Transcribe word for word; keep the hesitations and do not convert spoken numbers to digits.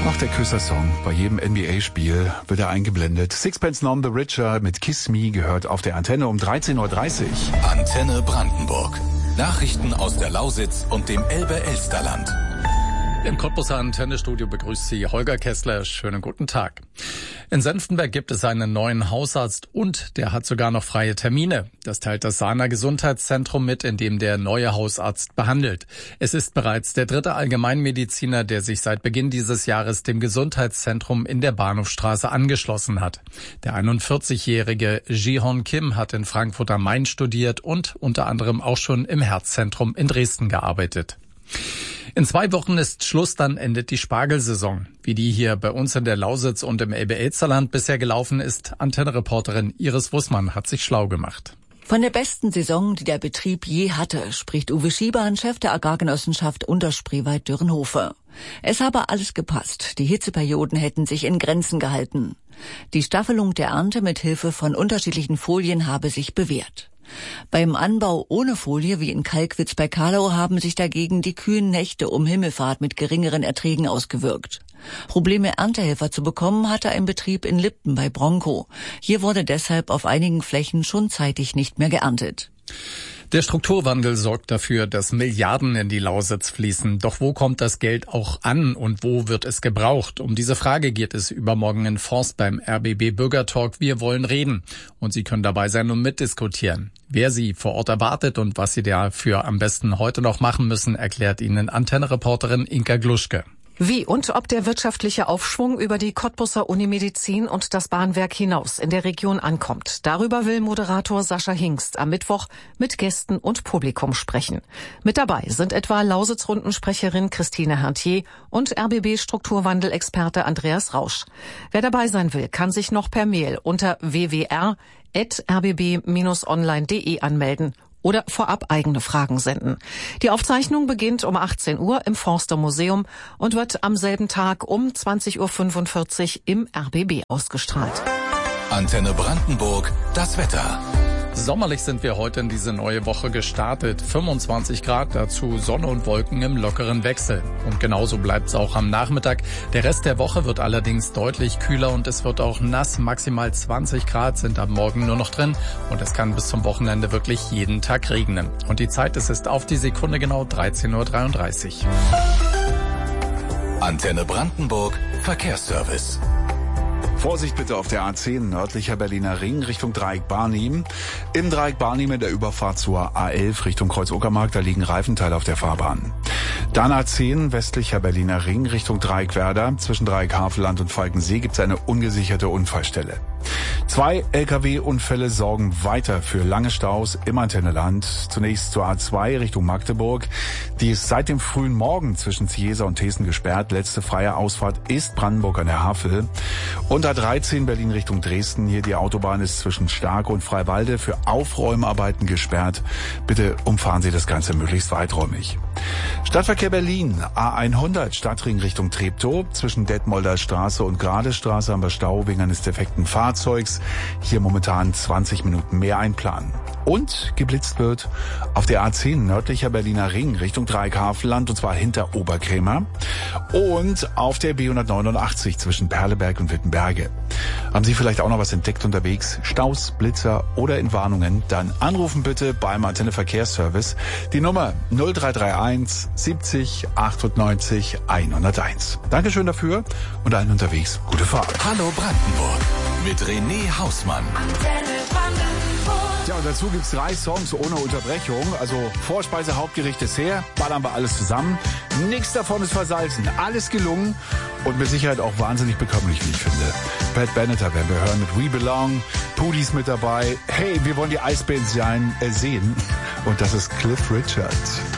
Ach, der Küsser-Song. Bei jedem N B A-Spiel wird er eingeblendet. Sixpence None the Richer mit Kiss Me gehört auf der Antenne um dreizehn Uhr dreißig. Antenne Brandenburg. Nachrichten aus der Lausitz und dem Elbe-Elsterland. Im Cottbuser Antennestudio begrüßt Sie Holger Kessler. Schönen guten Tag. In Senftenberg gibt es einen neuen Hausarzt und der hat sogar noch freie Termine. Das teilt das Sahner Gesundheitszentrum mit, in dem der neue Hausarzt behandelt. Es ist bereits der dritte Allgemeinmediziner, der sich seit Beginn dieses Jahres dem Gesundheitszentrum in der Bahnhofstraße angeschlossen hat. Der einundvierzigjährige Ji-Hon Kim hat in Frankfurt am Main studiert und unter anderem auch schon im Herzzentrum in Dresden gearbeitet. In zwei Wochen ist Schluss, dann endet die Spargelsaison. Wie die hier bei uns in der Lausitz und im Elbe-Elsterland bisher gelaufen ist, Antenne-Reporterin Iris Wussmann hat sich schlau gemacht. Von der besten Saison, die der Betrieb je hatte, spricht Uwe Schiebahn, Chef der Agrargenossenschaft Unterspreewald-Dürrenhofe. Es habe alles gepasst. Die Hitzeperioden hätten sich in Grenzen gehalten. Die Staffelung der Ernte mit Hilfe von unterschiedlichen Folien habe sich bewährt. Beim Anbau ohne Folie wie in Kalkwitz bei Karlau haben sich dagegen die kühlen Nächte um Himmelfahrt mit geringeren Erträgen ausgewirkt. Probleme, Erntehelfer zu bekommen, hatte ein Betrieb in Lipten bei Bronco. Hier wurde deshalb auf einigen Flächen schon zeitig nicht mehr geerntet. Der Strukturwandel sorgt dafür, dass Milliarden in die Lausitz fließen. Doch wo kommt das Geld auch an und wo wird es gebraucht? Um diese Frage geht es übermorgen in Forst beim R B B Bürgertalk. Wir wollen reden. Und Sie können dabei sein und mitdiskutieren. Wer Sie vor Ort erwartet und was Sie dafür am besten heute noch machen müssen, erklärt Ihnen Antenne-Reporterin Inka Gluschke. Wie und ob der wirtschaftliche Aufschwung über die Cottbuser Unimedizin und das Bahnwerk hinaus in der Region ankommt. Darüber will Moderator Sascha Hingst am Mittwoch mit Gästen und Publikum sprechen. Mit dabei sind etwa Lausitz-Rundensprecherin Christine Hertier und R B B-Strukturwandel-Experte Andreas Rausch. Wer dabei sein will, kann sich noch per Mail unter w w r at r b b dash online punkt d e anmelden oder vorab eigene Fragen senden. Die Aufzeichnung beginnt um achtzehn Uhr im Forster Museum und wird am selben Tag um zwanzig Uhr fünfundvierzig im R B B ausgestrahlt. Antenne Brandenburg, das Wetter. Sommerlich sind wir heute in diese neue Woche gestartet. fünfundzwanzig Grad, dazu Sonne und Wolken im lockeren Wechsel. Und genauso bleibt es auch am Nachmittag. Der Rest der Woche wird allerdings deutlich kühler und es wird auch nass. Maximal zwanzig Grad sind am Morgen nur noch drin. Und es kann bis zum Wochenende wirklich jeden Tag regnen. Und die Zeit, es ist auf die Sekunde genau dreizehn Uhr dreiunddreißig. Antenne Brandenburg, Verkehrsservice. Vorsicht bitte auf der A zehn, nördlicher Berliner Ring, Richtung Dreieck Barnim. Im Dreieck Barnim in der Überfahrt zur A elf, Richtung Kreuz-Uckermark, da liegen Reifenteile auf der Fahrbahn. Dann A zehn, westlicher Berliner Ring, Richtung Dreieck Werder. Zwischen Dreieck Havelland und Falkensee gibt es eine ungesicherte Unfallstelle. Zwei L K W-Unfälle sorgen weiter für lange Staus im Antenneland. Zunächst zur A zwei Richtung Magdeburg. Die ist seit dem frühen Morgen zwischen Ziesa und Thesen gesperrt. Letzte freie Ausfahrt ist Brandenburg an der Havel. Und A dreizehn Berlin Richtung Dresden. Hier die Autobahn ist zwischen Starke und Freiwalde für Aufräumarbeiten gesperrt. Bitte umfahren Sie das Ganze möglichst weiträumig. Stadtverkehr Berlin, A hundert, Stadtring Richtung Treptow. Zwischen Detmolder Straße und Gradestraße haben wir Stau wegen eines defekten Fahrzeugs. Hier momentan zwanzig Minuten mehr einplanen. Und geblitzt wird auf der A zehn nördlicher Berliner Ring Richtung Dreieck Havelland und zwar hinter Oberkrämer. Und auf der B hundertneunundachtzig zwischen Perleberg und Wittenberge. Haben Sie vielleicht auch noch was entdeckt unterwegs? Staus, Blitzer oder Entwarnungen? Dann anrufen bitte beim Antenne Verkehrsservice. Die Nummer null drei drei eins siebzig achtundneunzig hunderteins. Dankeschön dafür und allen unterwegs gute Fahrt. Hallo Brandenburg mit René Hausmann. Ja, und dazu gibt's drei Songs ohne Unterbrechung. Also Vorspeise, Hauptgericht, Dessert. Ballern wir alles zusammen. Nichts davon ist versalzen. Alles gelungen. Und mit Sicherheit auch wahnsinnig bekömmlich, wie ich finde. Pat Benatar werden wir hören mit We Belong. Pudis mit dabei. Hey, wir wollen die Eisbands sein, äh, sehen. Und das ist Cliff Richard.